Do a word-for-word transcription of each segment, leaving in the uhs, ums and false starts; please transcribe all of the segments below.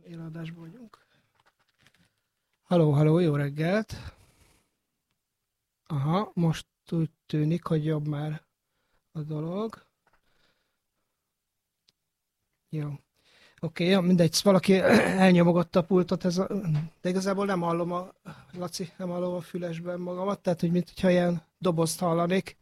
Élőadásban vagyunk. Halló, halló, jó reggelt! Aha, most úgy tűnik, hogy jobb már a dolog. Jó. Oké, okay, mindegy, valaki elnyomogatta a pultot, ez a, de igazából nem hallom a, Laci, nem hallom a fülesben magamat, tehát, hogy mint hogyha ilyen dobozt hallanék.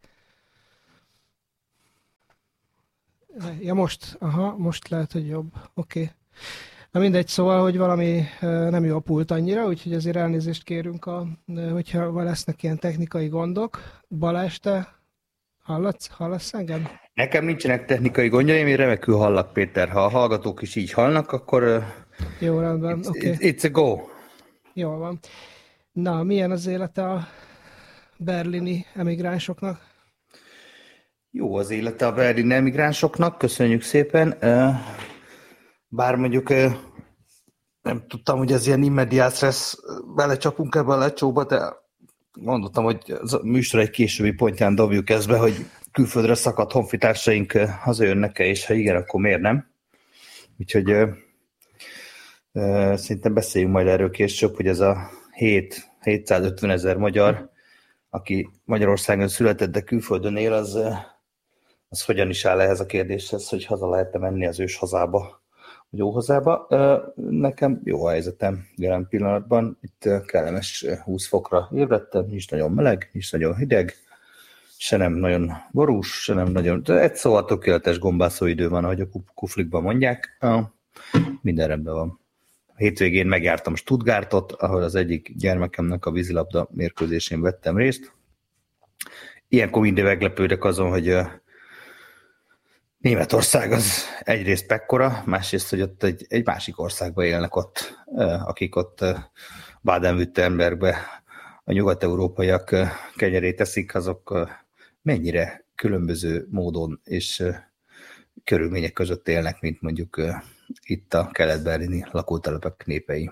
Ja, most, aha, most lehet, hogy jobb. Oké. Okay. Na mindegy, szóval, hogy valami nem jó a pult annyira, úgyhogy azért elnézést kérünk, a, hogyha lesznek ilyen technikai gondok. Balázs, te hallasz, hallasz engem? Nekem nincsenek technikai gondjaim, én remekül hallak, Péter. Ha a hallgatók is így hallnak, akkor jó, rendben, it's, okay. it's a go. Jól van. Na, milyen az élete a berlini emigránsoknak? Jó az élete a berlini emigránsoknak, köszönjük szépen. Bár mondjuk nem tudtam, hogy ez ilyen immediás lesz, belecsapunk ebbe a lecsóba, de mondottam, hogy a műsor egy későbbi pontján dobjuk ezt be, hogy külföldre szakadt honfitársaink hazajönnek-e, és ha igen, akkor miért nem? Úgyhogy uh, uh, szerintem beszéljünk majd erről később, hogy ez a hétszázötven ezer magyar, aki Magyarországon született, de külföldön él, az, uh, az hogyan is áll ehhez a kérdéshez, hogy haza lehet-e menni az ős hazába, jó hazába. Nekem jó a helyzetem jelen pillanatban. Itt kellemes húsz fokra ébredtem, nincs nagyon meleg, nincs nagyon hideg, se nem nagyon borús, se nem nagyon... Egy szóval tökéletes gombászó idő van, ahogy a kuflikban mondják. Minden rendben van. A hétvégén megjártam Stuttgartot, ahol az egyik gyermekemnek a vízilabda mérkőzésén vettem részt. Ilyenkor mindig meglepődök azon, hogy Németország az egyrészt mekkora, másrészt, hogy ott egy, egy másik országban élnek ott, akik ott Baden-Württembergbe a nyugat-európaiak kenyerét teszik, azok mennyire különböző módon és körülmények között élnek, mint mondjuk itt a kelet-berlini lakótelepek népei.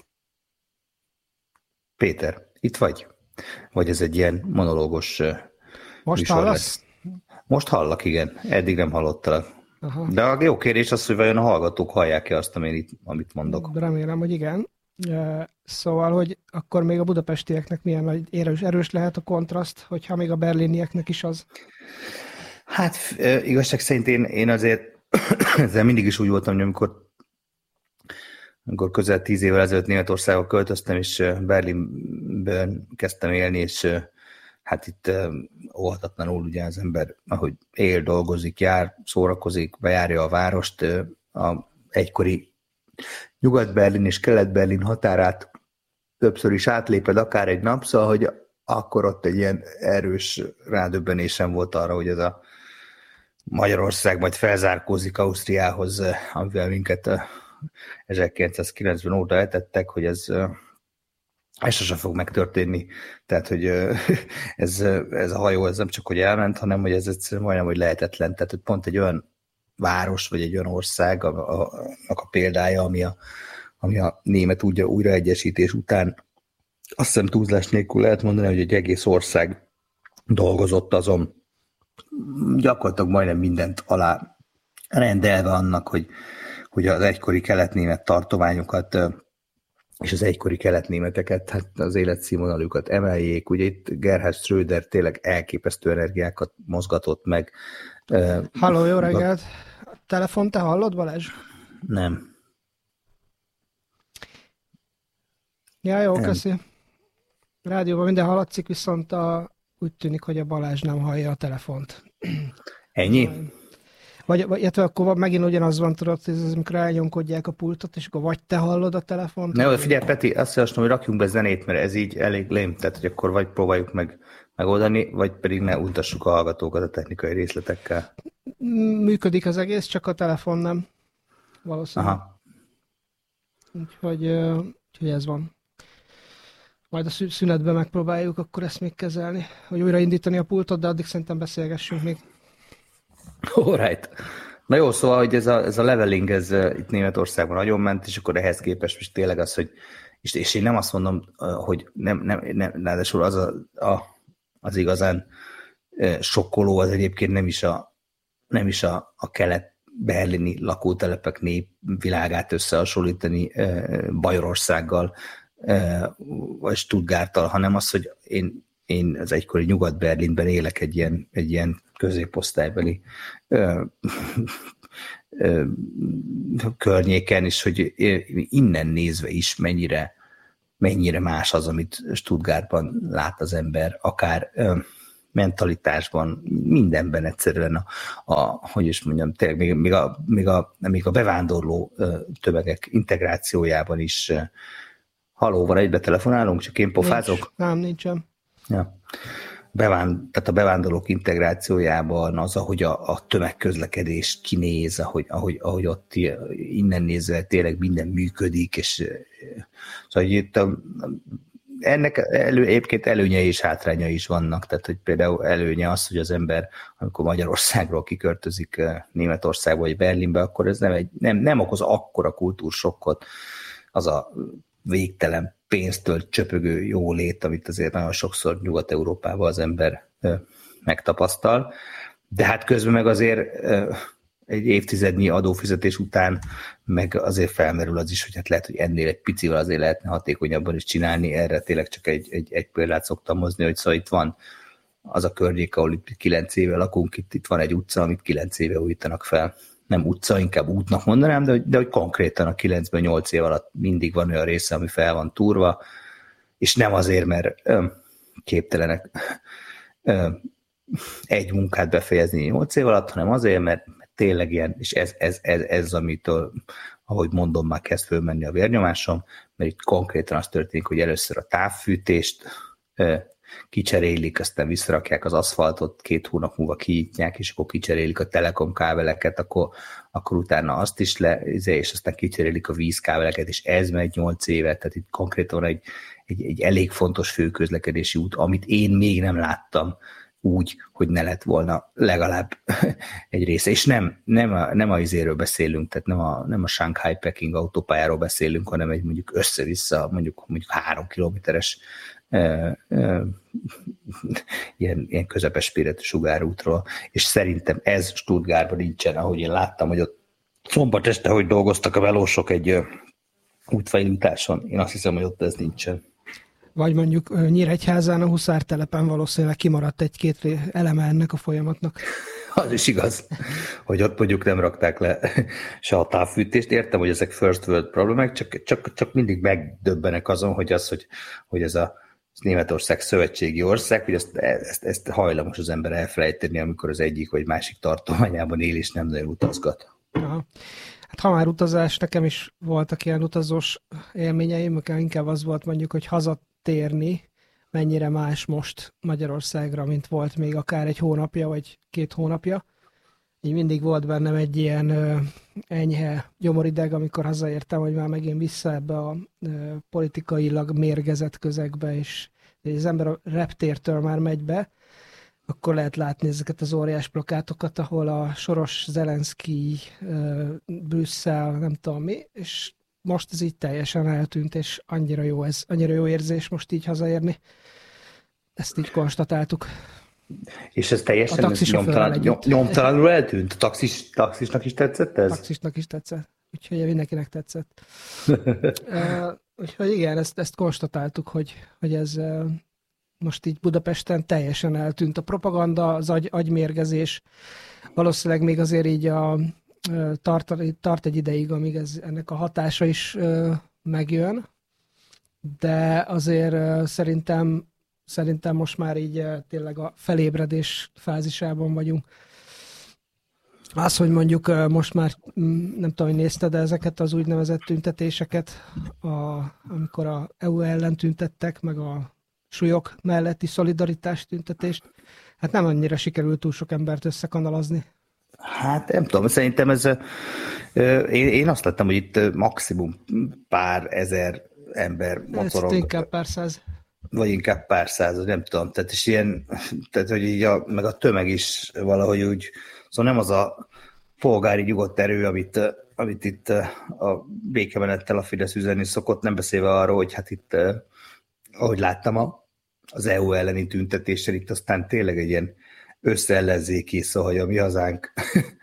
Péter, itt vagy? Vagy ez egy ilyen monológos Most műsor hallasz? lesz? Most hallak, igen. Eddig nem hallottalak. Aha. De a jó kérdés az, hogy vajon a hallgatók hallják-e azt, amit mondok. Remélem, hogy igen. Szóval, hogy akkor még a budapestieknek milyen nagy erős, erős lehet a kontraszt, hogyha még a berlinieknek is az? Hát igazság szerint én, én azért ezzel mindig is úgy voltam, hogy amikor, amikor közel tíz évvel ezelőtt Németországba költöztem, és Berlinben kezdtem élni, és hát itt óhatatlanul ugye az ember, ahogy él, dolgozik, jár, szórakozik, bejárja a várost, a egykori Nyugat-Berlin és Kelet-Berlin határát többször is átléped akár egy nap, szóval, hogy akkor ott egy ilyen erős rádöbbenésem volt arra, hogy ez a Magyarország majd felzárkózik Ausztriához, amivel minket ezerkilencszázkilencven óta eltettek, hogy ez Ez sosem fog megtörténni, tehát, hogy ez, ez a hajó ez nem csak, hogy elment, hanem, hogy ez egyszerűen majdnem, hogy lehetetlen. Tehát, hogy pont egy olyan város, vagy egy olyan ország, a, a, a példája, ami a, ami a német újra, újraegyesítés után azt hiszem túlzás nélkül lehet mondani, hogy egy egész ország dolgozott azon, gyakorlatilag majdnem mindent alá rendelve annak, hogy, hogy az egykori kelet-német tartományokat és az egykori keletnémeteket, hát az életszínvonalukat emeljék. Ugye itt Gerhard Schröder tényleg elképesztő energiákat mozgatott meg. Halló, jó reggelt! A telefon te hallod, Balázs? Nem. Ja, jó, nem. köszi. Rádióban minden hallatszik, viszont a, úgy tűnik, hogy a Balázs nem hallja a telefont. Ennyi? Vagy, vagy illetve akkor megint ugyanaz van, tudod, hogy ez, amikor elnyomkodják a pultot, és akkor vagy te hallod a telefont. Ne, figyelj, Peti, azt javaslom, hogy rakjunk be zenét, mert ez így elég lém, tehát hogy akkor vagy próbáljuk meg megoldani, vagy pedig ne untassuk a hallgatókat a technikai részletekkel. Működik az egész, csak a telefon nem. Valószínűleg. Aha. Úgyhogy, úgyhogy ez van. Majd a szünetben megpróbáljuk akkor ezt még kezelni, hogy újraindítani a pultot, de addig szerintem beszélgessünk még. Alright. Na jó, szóval, hogy ez a, ez a leveling, ez uh, itt Németországban nagyon ment, és akkor ehhez képest most tényleg az, hogy, és, és én nem azt mondom, uh, hogy nem, nem, nem ráadásul az, a, a, az igazán uh, sokkoló, az egyébként nem is a, nem is a, a kelet berlini lakótelepek népvilágát összehasonlítani Bajorországgal, vagy Stuttgarttal, hanem az, hogy én, én az egykori Nyugat-Berlinben élek egy ilyen, egy ilyen középosztálybeli ö, ö, környéken, és hogy innen nézve is mennyire, mennyire más az, amit Stuttgartban lát az ember, akár ö, mentalitásban, mindenben egyszerűen a, a hogy is mondjam, tényleg még, még, a, még, a, még a bevándorló tömegek integrációjában is. Haló, van egybe telefonálunk, csak én pofázok? Nincs. Nem, nincsen. Ja. Bevánd, tehát a bevándorlók integrációjában az, ahogy a, a tömegközlekedés kinéz, ahogy, ahogy, ahogy ott innen nézve tényleg minden működik, és szóval itt a, ennek elő, egyébként előnyei és hátrányai is vannak, tehát hogy például előnye az, hogy az ember, amikor Magyarországról kiköltözik Németországba vagy Berlinbe, akkor ez nem, egy, nem, nem okoz akkora kultúrsokkot, az a végtelen pénztől csöpögő jólét, amit azért nagyon sokszor Nyugat-Európában az ember megtapasztal, de hát közben meg azért egy évtizednyi adófizetés után meg azért felmerül az is, hogy hát lehet, hogy ennél egy picivel azért lehetne hatékonyabban is csinálni, erre tényleg csak egy, egy, egy példát szoktam hozni, hogy szóval itt van az a környék, ahol itt kilenc éve lakunk, itt, itt van egy utca, amit kilenc éve újítanak fel. Nem utca, inkább útnak mondanám, de, de hogy konkrétan a kilencben nyolc év alatt mindig van olyan része, ami fel van túrva, és nem azért, mert ö, képtelenek ö, egy munkát befejezni nyolc év alatt, hanem azért, mert, mert tényleg ilyen, és ez, ez, ez, ez amitől, ahogy mondom, már kezd fölmenni a vérnyomásom, mert itt konkrétan az történik, hogy először a távfűtést ö, kicserélik, aztán visszarakják az aszfaltot, két hónap múlva kinyitják, és akkor kicserélik a telekom kábeleket, akkor, akkor utána azt is le, és aztán kicserélik a vízkábeleket, és ez megy nyolc évet, tehát itt konkrétan egy, egy, egy elég fontos főközlekedési út, amit én még nem láttam úgy, hogy ne lett volna legalább egy része. És nem, nem, a, nem a izéről beszélünk, tehát nem a, nem a Shanghai-Peking autópályáról beszélünk, hanem egy mondjuk össze-vissza, mondjuk, mondjuk három kilométeres Uh, uh, ilyen, ilyen közepes méretű sugárútról, és szerintem ez Stuttgartban nincsen, ahogy én láttam, hogy ott szombat este, hogy dolgoztak a melósok egy uh, útfejlításon, én azt hiszem, hogy ott ez nincsen. Vagy mondjuk uh, Nyíregyházán a Huszártelepen valószínűleg kimaradt egy-két eleme ennek a folyamatnak. Az is igaz, hogy ott mondjuk nem rakták le se a távfűtést. Értem, hogy ezek first world problémák, csak, csak, csak mindig megdöbbenek azon, hogy az, hogy, hogy ez a Németország szövetségi ország, hogy ezt, ezt, ezt hajlamos az ember elfelejteni, amikor az egyik vagy másik tartományában él, és nem nagyon utazgat. Aha. Hát ha már utazás, nekem is voltak ilyen utazós élményeim, inkább az volt mondjuk, hogy hazatérni, mennyire más most Magyarországra, mint volt még akár egy hónapja, vagy két hónapja. Így mindig volt bennem egy ilyen ö, enyhe gyomorideg, amikor hazaértem, hogy már megint vissza ebbe a ö, politikailag mérgezett közegbe, és az ember a reptértől már megy be, akkor lehet látni ezeket az óriás plakátokat, ahol a Soros, Zelenszky, ö, Brüsszel, nem tudom mi, és most ez így teljesen eltűnt, és annyira jó ez, annyira jó érzés most így hazaérni. Ezt így konstatáltuk. És ez teljesen nyomtalan, nyom, nyomtalanul eltűnt? A taxis, taxisnak is tetszett ez? Taxisnak is tetszett. Úgyhogy mindenkinek tetszett. uh, úgyhogy igen, ezt, ezt konstatáltuk, hogy, hogy ez uh, most így Budapesten teljesen eltűnt. A propaganda, az agy, agymérgezés, valószínűleg még azért így a, uh, tart, tart egy ideig, amíg ez, ennek a hatása is uh, megjön, de azért uh, szerintem Szerintem most már így tényleg a felébredés fázisában vagyunk. Az, hogy mondjuk most már, nem tudom, hogy nézted ezeket az úgynevezett tüntetéseket, a, amikor a é u ellen tüntettek, meg a súlyok melletti szolidaritás tüntetést, hát nem annyira sikerült túl sok embert összekanalazni. Hát nem tudom, szerintem ez, én, én azt láttam, hogy itt maximum pár ezer ember mocorog. Ez inkább pár száz. Vagy inkább pár száz, nem tudom, tehát és ilyen, tehát hogy így a, meg a tömeg is valahogy úgy, szóval nem az a polgári nyugodt erő, amit, amit itt a békemenettel a Fidesz üzenni szokott, nem beszélve arról, hogy hát itt, ahogy láttam a, az é u elleni tüntetéssel, itt aztán tényleg egy ilyen összeellenzéki, szóval, hogy a mi hazánk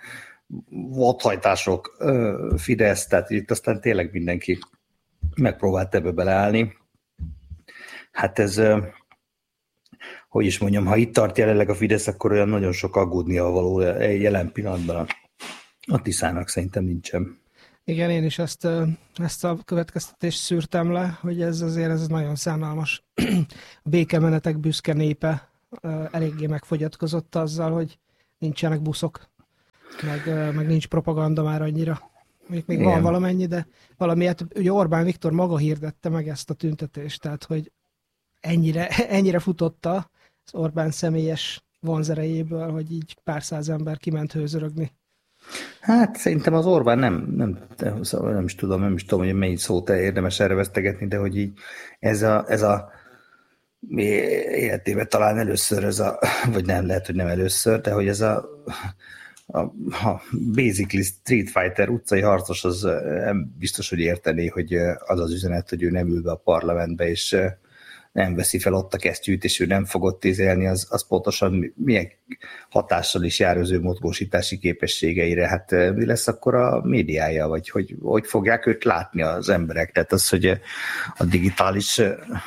vadhajtások, Fidesz, tehát itt aztán tényleg mindenki megpróbált ebbe beleállni. Hát ez, hogy is mondjam, ha itt tart jelenleg a Fidesz, akkor olyan nagyon sok aggódnia való jelen pillanatban a Tiszának szerintem nincsen. Igen, én is ezt, ezt a következtetést szűrtem le, hogy ez azért ez nagyon szánalmas. A békemenetek büszke népe eléggé megfogyatkozott azzal, hogy nincsenek buszok, meg, meg nincs propaganda már annyira. Még, még van valamennyi, de valamiért, ugye Orbán Viktor maga hirdette meg ezt a tüntetést, tehát hogy ennyire, ennyire futotta az Orbán személyes vonzerejéből, hogy így pár száz ember kiment hőzörögni. Hát szerintem az Orbán nem, nem, nem is tudom, nem is tudom, hogy mennyi szót érdemes erre vesztegetni, de hogy így ez a, ez a életében talán először ez a, vagy nem, lehet, hogy nem először, de hogy ez a, a, a basically Street Fighter utcai harcos az nem biztos, hogy értené, hogy az az üzenet, hogy ő nem ül be a parlamentbe, és nem veszi fel ott a kesztyűt, és ő nem fogott tízelni, az, az pontosan milyen hatással is jár az ő mozgósítási képességeire. Hát mi lesz akkor a médiája, vagy hogy, hogy fogják őt látni az emberek? Tehát az, hogy a digitális,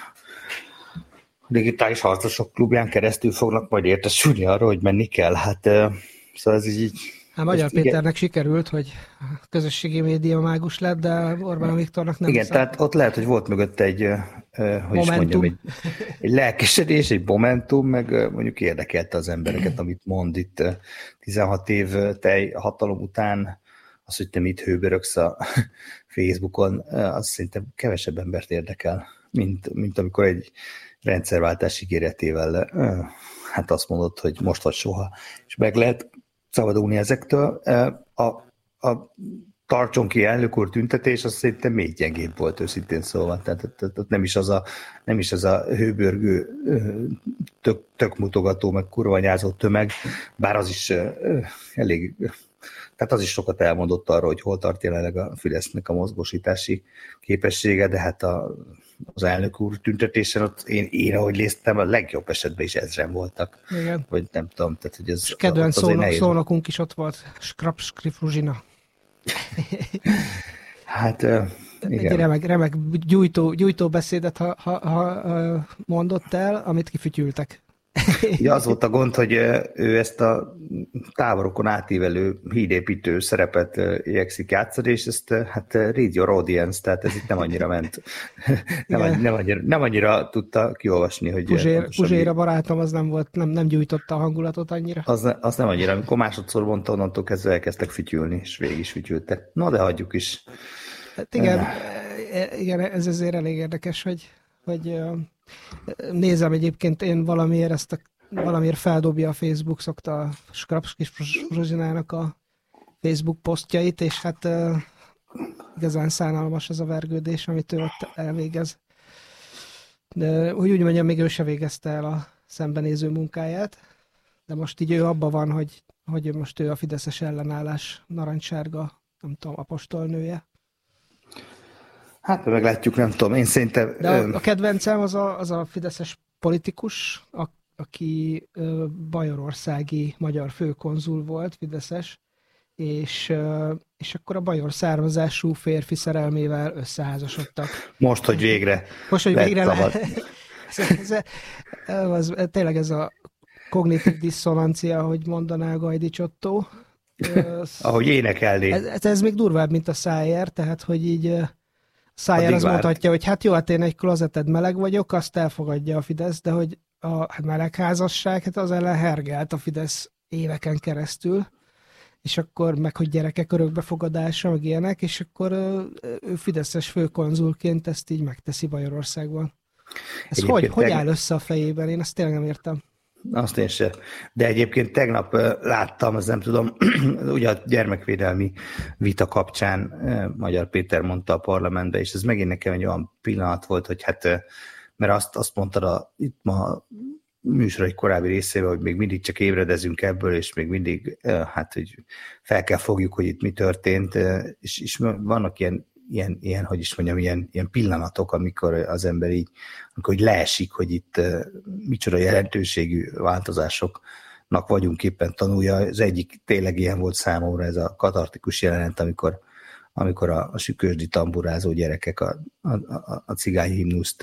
a digitális harcosok klubján keresztül fognak majd értesülni arra, hogy menni kell. Hát szóval ez így... Hát Magyar Péternek igen. sikerült, hogy a közösségi média mágus lett, de Orbán Viktornak nem. Igen, szállt. Tehát ott lehet, hogy volt mögötte egy, hogy is mondjam, egy, egy lelkesedés, egy momentum, meg mondjuk érdekelte az embereket, amit mond itt tizenhat év tej hatalom után, az, hogy te mit hőbörögsz a Facebookon, az szerintem kevesebb embert érdekel, mint, mint amikor egy rendszerváltás ígéretével hát azt mondod, hogy most vagy soha, és meg lehet szabadulni ezektől. A, a tartson ki elnök úr tüntetés, az szerintem még gyengébb volt, őszintén szóval. Tehát, tehát nem is az a, nem is az a hőbörgő, tök, tök mutogató, meg kurvanyázó tömeg, bár az is elég, tehát az is sokat elmondott arra, hogy hol tart jelenleg a Fidesznek a mozgósítási képessége, de hát a, az elnök úr tüntetésen ott én, én ahogy néztem, a legjobb esetben is ezren voltak. Igen. Vagy nem tudom, tehát hogy ez... Kedvenc szónok, szónokunk is ott volt, Skrapskrif Ruzsina. Hát, uh, igen. Egy remek, remek gyújtó, gyújtó beszédet ha, ha, ha mondott el, amit kifütyültek. Ja, az volt a gond, hogy ő ezt a táborokon átívelő hídépítő szerepet igyekszik játszani, és ezt hát read your audience, tehát ez itt nem annyira ment. Nem, annyira, nem, annyira, nem annyira tudta kiolvasni, hogy... Puzsér, Puzsér a barátom, az nem volt, nem, nem gyújtotta a hangulatot annyira. Az, az nem annyira, amikor másodszor mondta, onnantól kezdve elkezdtek fütyülni, és végig is fütyültek. Na, de hagyjuk is. Hát igen, igen, ez azért elég érdekes, hogy, hogy nézem egyébként, én valamiért ezt a, valamiért feldobja a Facebook, szokta a Skrapskis Rozsinának a Facebook posztjait, és hát uh, igazán szánalmas ez a vergődés, amit ő ott elvégez. De úgy, úgy mondjam, még ő se végezte el a szembenéző munkáját, de most így ő abban van, hogy, hogy most ő a fideszes ellenállás narancssárga, nem tudom, apostolnője. Hát meglátjuk, nem tudom, én szerintem... De a, a kedvencem az a, az a fideszes politikus, a, aki ö, bajorországi magyar főkonzul volt, fideszes, és, ö, és akkor a bajor származású férfi szerelmével összeházasodtak. Most, hogy végre Most, hogy végre le... ez, ez, ez, ez, tényleg ez a kognitív diszonancia, ahogy mondaná Gajdi Csottó. Ahogy énekelné. Ez, ez még durvább, mint a Szájer, tehát, hogy így... Szájer az mondhatja, hogy hát jó, hát én egy klozeted meleg vagyok, azt elfogadja a Fidesz, de hogy a hát melegházasság, hát az ellen hergelt a Fidesz éveken keresztül, és akkor meg, hogy gyerekek örökbefogadása, meg ilyenek, és akkor ő fideszes főkonzulként ezt így megteszi Bajorországban. Ez hogy, hogy áll össze a fejében? Én ezt tényleg nem értem. Azt én sem. De egyébként tegnap láttam, az nem tudom, ugye a gyermekvédelmi vita kapcsán Magyar Péter mondta a parlamentben, és ez megint nekem egy olyan pillanat volt, hogy hát, mert azt, azt mondtad a, itt ma a műsor egy korábbi részében, hogy még mindig csak ébredezünk ebből, és még mindig hát, hogy fel kell fogjuk, hogy itt mi történt, és, és vannak ilyen Ilyen, ilyen, hogy is mondjam, ilyen, ilyen pillanatok, amikor az ember így, amikor így leesik, hogy itt uh, micsoda jelentőségű változások vagyunk éppen tanulja. Az egyik tényleg ilyen volt számomra ez a katartikus jelenet, amikor, amikor a, a sükösdi tamburázó gyerekek a, a, a, a cigány himnuszt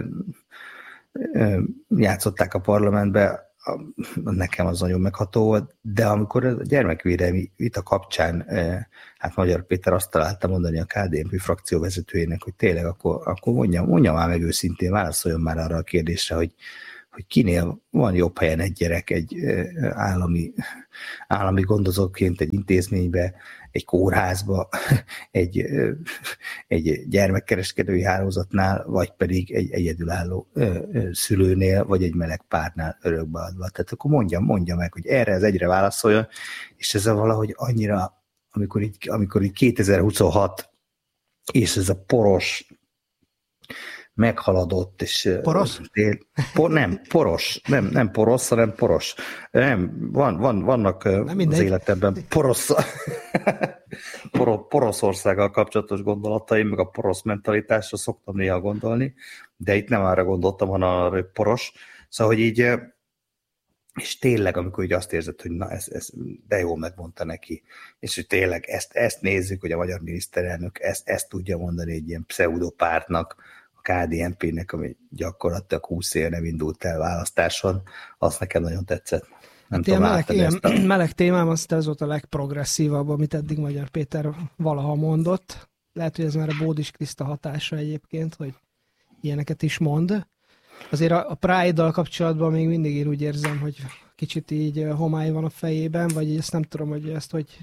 játszották a parlamentbe. Nekem az nagyon megható volt, de amikor a gyermekvédelmi vita kapcsán hát Magyar Péter azt találta mondani a ká dé en pé frakció vezetőjének, hogy tényleg akkor, akkor mondja, mondja már meg őszintén, válaszoljon már arra a kérdésre, hogy, hogy kinél van jobb helyen egy gyerek egy állami, állami gondozóként egy intézménybe, egy kórházba, egy, egy gyermekkereskedői hálózatnál, vagy pedig egy egyedülálló szülőnél, vagy egy meleg párnál örökbeadva. Tehát akkor mondja, mondja meg, hogy erre ez egyre válaszoljon, és ez a valahogy annyira, amikor így, amikor így kétezer-huszonhat, és ez a poros, meghaladott, és... Poros? Tél, por, nem, poros, nem, nem porosz, hanem poros. Nem, van, van, vannak nem az életemben porosz, Poroszországgal kapcsolatos gondolataim, meg a porosz mentalitásra szoktam néha gondolni, de itt nem arra gondoltam, hanem arra, hogy poros. Szóval, hogy így, és tényleg, amikor így azt érzed, hogy na, ez, ez de jól megmondta neki, és hogy tényleg ezt, ezt nézzük, hogy a magyar miniszterelnök ezt, ezt tudja mondani egy ilyen pseudopártnak, ká dé en pé-nek, ami gyakorlatilag húsz éve nem indult el választáson, azt nekem nagyon tetszett. Nem hát tudom, meleg, ilyen a... meleg témám, azt ez volt a legprogresszívabb, amit eddig Magyar Péter valaha mondott. Lehet, hogy ez már a Bódis Kriszta hatása egyébként, hogy ilyeneket is mond. Azért a, a Pride-dal kapcsolatban még mindig én úgy érzem, hogy kicsit így homály van a fejében, vagy ezt nem tudom, hogy ezt hogy,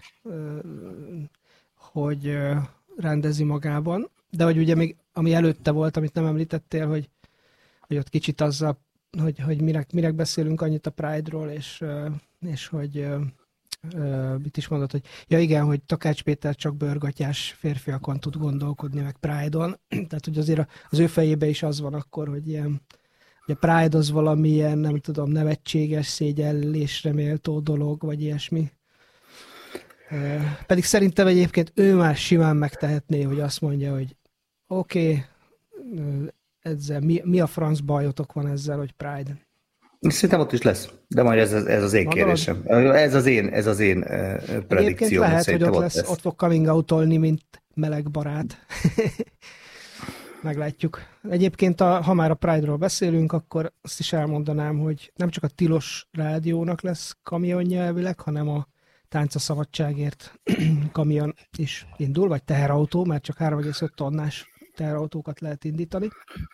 hogy rendezi magában. De hogy ugye még, ami előtte volt, amit nem említettél, hogy, hogy ott kicsit azzal, hogy, hogy mire, mire beszélünk annyit a Pride-ról, és, és hogy mit is mondod, hogy ja igen, hogy Takács Péter csak bőrgatyás férfiakon tud gondolkodni, meg Pride-on. Tehát, hogy azért az ő fejében is az van akkor, hogy ilyen, hogy a Pride az valamilyen, nem tudom, nevetséges, szégyellésre méltó dolog, vagy ilyesmi. Pedig szerintem egyébként ő már simán megtehetné, hogy azt mondja, hogy oké, okay, ezzel mi, mi a franc bajotok van ezzel, hogy Pride? Szerintem ott is lesz, de majd ez, ez az én kérésem. Ez az én, ez az én uh, predikcióm. Egyébként lehet, hogy ott, lesz, lesz. ott fog coming out-olni, mint meleg barát. Meglátjuk. Egyébként, a, ha már a Pride-ról beszélünk, akkor azt is elmondanám, hogy nem csak a Tilos Rádiónak lesz kamionja elvileg, hanem a Tánca Szabadságért kamion is indul, vagy teherautó, mert csak három egész öt tonnás teherautókat lehet indítani.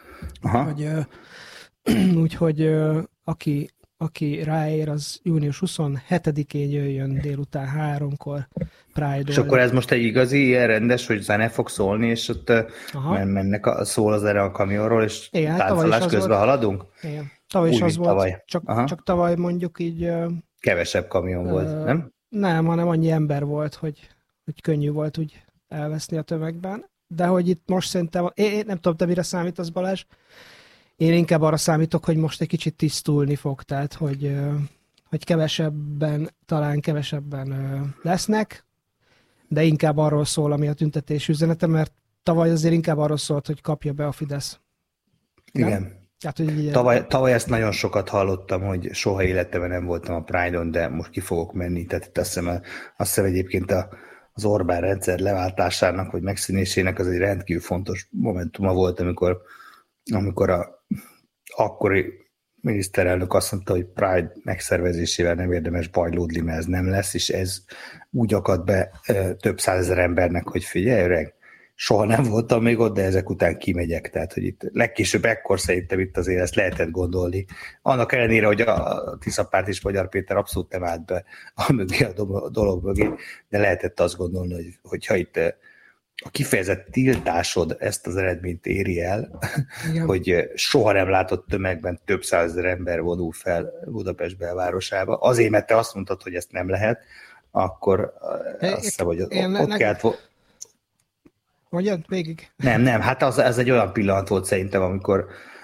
Úgyhogy aki, aki ráér, az június huszonhetedikén jöjjön délután háromkor Pride-on. És akkor ez most egy igazi ilyen rendes, hogy zene fog szólni, és ott Aha. mennek a, szól az erre a kamionról, és igen, táncolás közben volt. Haladunk? Igen. Tavaly is az volt, tavaly. Csak, csak tavaly mondjuk így... Kevesebb kamion uh, volt, nem? Nem, hanem annyi ember volt, hogy, hogy könnyű volt úgy elveszni a tömegben. De hogy itt most szerintem, én, én nem tudom, te mire számítasz, Balázs? Én inkább arra számítok, hogy most egy kicsit tisztulni fog, tehát hogy, hogy kevesebben, talán kevesebben lesznek, de inkább arról szól, ami a tüntetés üzenete, mert tavaly azért inkább arról szólt, hogy kapja be a Fidesz. Nem? Igen. Tehát, hogy tavaly, tavaly ezt nagyon sokat hallottam, hogy soha életemben nem voltam a Pride-on, de most ki fogok menni. Tehát itt azt hiszem, azt hiszem egyébként a, az Orbán rendszer leváltásának, vagy megszűnésének az egy rendkívül fontos momentuma volt, amikor, amikor a akkori miniszterelnök azt mondta, hogy Pride megszervezésével nem érdemes bajlódni, mert ez nem lesz, és ez úgy akadt be több százezer embernek, hogy figyelj, öreg, soha nem voltam még ott, de ezek után kimegyek. Tehát, hogy itt legkésőbb ekkor szerintem itt azért ezt lehetett gondolni. Annak ellenére, hogy a Tiszapárt és Magyar Péter abszolút nem állt be a, mögé, a dolog mögé, de lehetett azt gondolni, hogy, hogyha itt a kifejezett tiltásod ezt az eredményt éri el, igen. hogy soha nem látott tömegben több százezer ember vonul fel Budapest belvárosába, azért, mert te azt mondtad, hogy ezt nem lehet, akkor é, azt hiszem, hogy én ott ne, kellett... Mondjad végig. Nem, nem, hát az, az egy olyan pillanat volt szerintem, amikor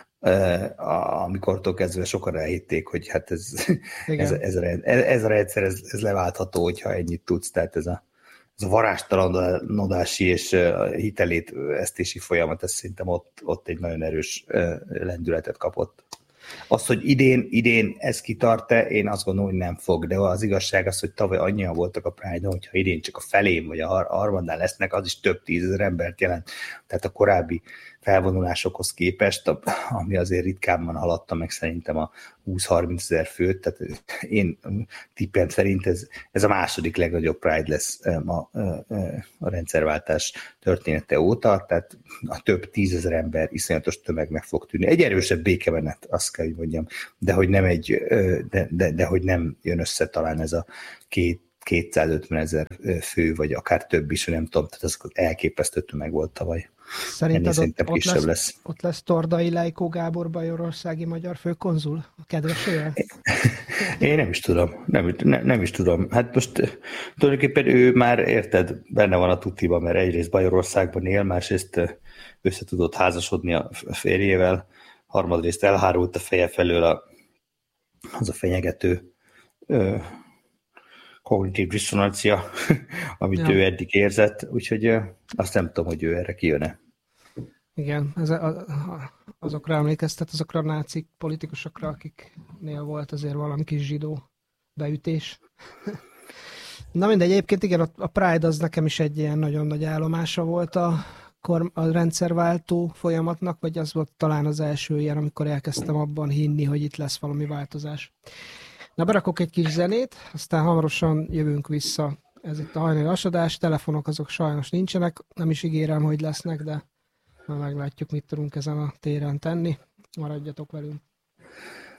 uh, amikortól kezdve sokan elhitték, hogy hát ez, ez, ez, a, ez a rendszer, ez, ez leváltható, hogyha ennyit tudsz, tehát ez a ez a varázstalanodási és hitelét esztési folyamat, ez szerintem ott, ott egy nagyon erős lendületet kapott. Az, hogy idén, idén ez kitart-e, én azt gondolom, hogy nem fog, de az igazság az, hogy tavaly annyian voltak a Pride-on, hogyha idén csak a felén vagy a harmadán lesznek, az is több tízezer embert jelent. Tehát a korábbi felvonulásokhoz képest, ami azért ritkában haladta meg szerintem a húsz-harminc ezer főt, tehát én tippem szerint ez, ez a második legnagyobb Pride lesz a, a, a rendszerváltás története óta, tehát a több tízezer ember iszonyatos tömegnek fog tűnni. Egy erősebb békemenet, azt kell, hogy mondjam, de hogy nem, egy, de, de, de hogy nem jön össze talán ez a két kétszázötven ezer fő, vagy akár több is, nem tudom, tehát az elképesztő tömeg volt tavaly. Szerinted szerintem ott, kisebb lesz, lesz. Ott lesz Tordai Lejkó Gábor, bajorországi magyar főkonzul? A kedvesével? Én nem is tudom. Nem, nem, nem is tudom. Hát most tulajdonképpen ő már, érted, benne van a tutiba, mert egyrészt Bajorországban él, másrészt össze tudott házasodni a férjével, harmadrészt elhárult a feje felől a, az a fenyegető ö, kognitív diszonancia, amit ja. ő eddig érzett, úgyhogy ö, azt nem tudom, hogy ő erre kijön-e. Igen, ez a, a, azokra emlékeztet, azokra a nácik politikusokra, akiknél volt azért valami kis zsidó beütés. Na mindegy, egyébként igen, a Pride az nekem is egy ilyen nagyon nagy állomása volt a, a rendszerváltó folyamatnak, vagy az volt talán az első ilyen, amikor elkezdtem abban hinni, hogy itt lesz valami változás. Na, berakok egy kis zenét, aztán hamarosan jövünk vissza. Ez itt a hajnali asadás, telefonok azok sajnos nincsenek, nem is ígérem, hogy lesznek, de majd meglátjuk, mit tudunk ezen a téren tenni. Maradjatok velünk.